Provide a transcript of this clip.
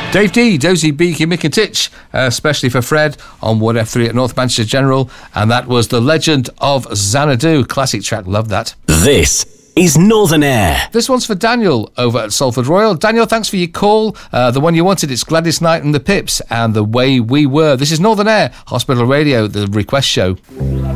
Dave D, Dozy, Beaky, Mick and Titch, especially for Fred on 1F3 at North Manchester General, and that was The Legend of Xanadu. Classic track, love that. This is Northern Air. This one's for Daniel over at Salford Royal. Daniel, thanks for your call. The one you wanted, it's Gladys Knight and the Pips and The Way We Were. This is Northern Air, Hospital Radio, the request show.